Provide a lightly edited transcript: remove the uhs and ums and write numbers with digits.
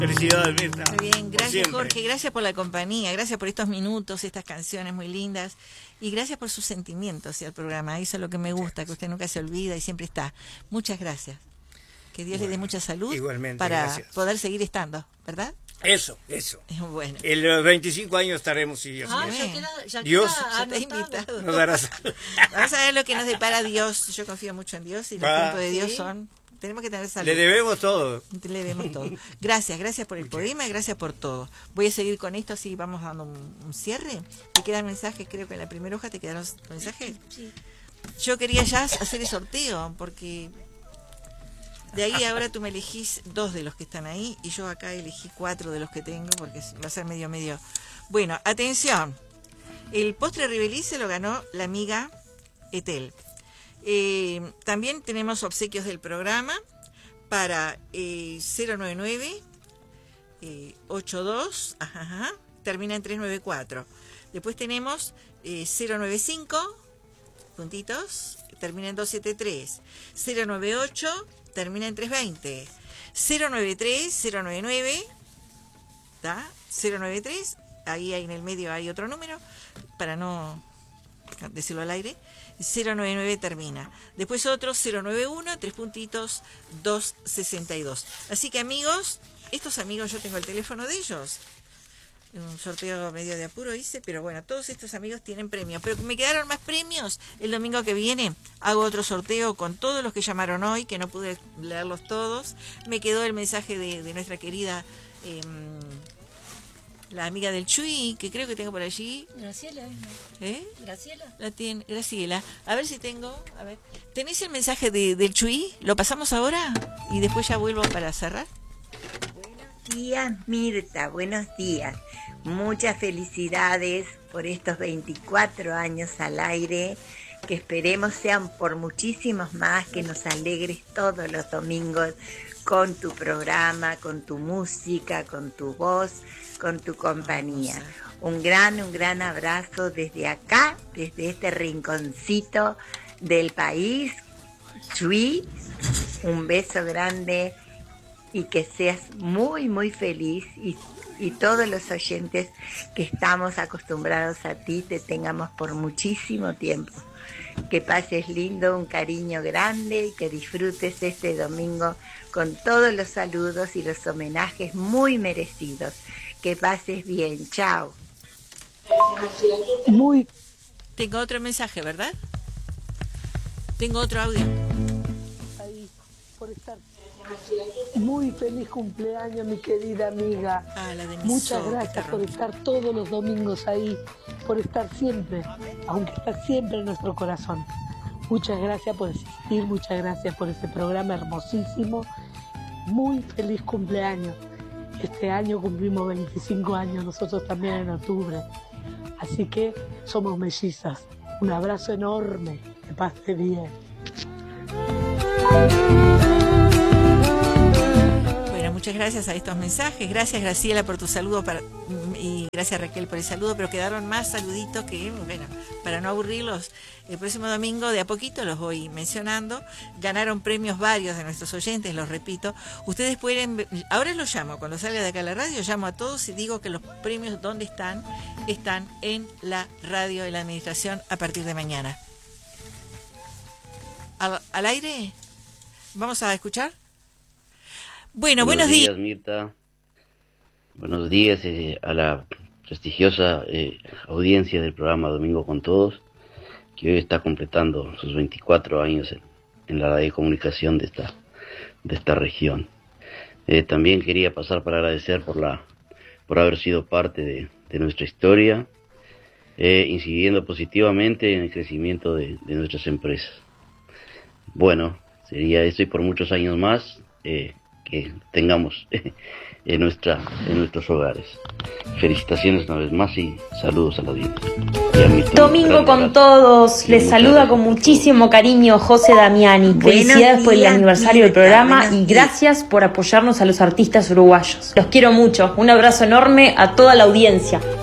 Felicidades, Mirta. Muy bien, gracias Jorge, gracias por la compañía, gracias por estos minutos, estas canciones muy lindas y gracias por sus sentimientos hacia el programa. Eso es lo que me gusta, que usted nunca se olvida y siempre está. Muchas gracias. Que Dios le dé mucha salud para poder seguir estando, ¿verdad? Eso. Bueno. En los 25 años estaremos, si Dios quiere. Dios te ha invitado. Nos dará salud. Vamos a ver lo que nos depara Dios. Yo confío mucho en Dios y los tiempos de Dios son... Tenemos que tener salud. Le debemos todo. Le debemos todo. Gracias por el poema y gracias por todo. Voy a seguir con esto, así vamos dando un cierre. Te quedan mensajes, creo que en la primera hoja te quedaron mensajes. Sí. Yo quería ya hacer el sorteo, porque de ahí ahora tú me elegís 2 de los que están ahí y yo acá elegí 4 de los que tengo, porque va a ser medio. Bueno, atención. El postre Ribelí se lo ganó la amiga Etel. También tenemos obsequios del programa para 099 82 termina en 394. Después tenemos 095 puntitos, termina en 273. 098 termina en 320. 093 099 ¿tá? 093, ahí en el medio hay otro número para no decirlo al aire. 099 termina. Después otro 091, 3 puntitos, 262. Así que amigos, estos amigos yo tengo el teléfono de ellos. Un sorteo medio de apuro hice, pero bueno, todos estos amigos tienen premios. Pero me quedaron más premios. El domingo que viene hago otro sorteo con todos los que llamaron hoy, que no pude leerlos todos. Me quedó el mensaje de nuestra querida... la amiga del Chuy, que creo que tengo por allí. Graciela. Graciela. La tiene, Graciela. A ver si tengo. A ver. ¿Tenés el mensaje del Chuy? ¿Lo pasamos ahora? Y después ya vuelvo para cerrar. Buenos días, Mirta. Buenos días. Muchas felicidades por estos 24 años al aire. Que esperemos sean por muchísimos más, que nos alegres todos los domingos con tu programa, con tu música, con tu voz, con tu compañía. Un gran abrazo desde acá, desde este rinconcito del país. Chuy, un beso grande y que seas muy feliz y todos los oyentes que estamos acostumbrados a ti te tengamos por muchísimo tiempo. Que pases lindo, un cariño grande y que disfrutes este domingo con todos los saludos y los homenajes muy merecidos. Que pases bien, chao. Tengo otro mensaje, ¿verdad? Tengo otro audio. Ahí, por estar muy feliz cumpleaños, mi querida amiga. Muchas gracias por estar todos los domingos ahí, por estar siempre, aunque estás siempre en nuestro corazón. Muchas gracias por existir, muchas gracias por este programa hermosísimo. Muy feliz cumpleaños. Este año cumplimos 25 años, nosotros también en octubre. Así que somos mellizas. Un abrazo enorme, que pase bien. Bueno, muchas gracias a estos mensajes. Gracias Graciela por tu saludo y gracias Raquel por el saludo, pero quedaron más saluditos que, bueno, para no aburrirlos, el próximo domingo de a poquito los voy mencionando. Ganaron premios varios de nuestros oyentes, los repito. Ustedes pueden, ahora los llamo, cuando salga de acá a la radio, llamo a todos y digo que los premios, ¿dónde están? Están en la radio de la administración a partir de mañana. ¿Al aire? ¿Vamos a escuchar? Bueno, buenos días, Mirta. Buenos días a la prestigiosa audiencia del programa Domingo con Todos, que hoy está completando sus 24 años en la radiocomunicación de esta región. También quería pasar para agradecer por haber sido parte de nuestra historia, incidiendo positivamente en el crecimiento de nuestras empresas. Bueno, sería eso y por muchos años más que tengamos en nuestros hogares. Felicitaciones una vez más y saludos a la audiencia. Domingo con Todos, les saluda con muchísimo cariño José Damiani. Felicidades por el aniversario del programa y gracias por apoyarnos a los artistas uruguayos. Los quiero mucho, un abrazo enorme a toda la audiencia.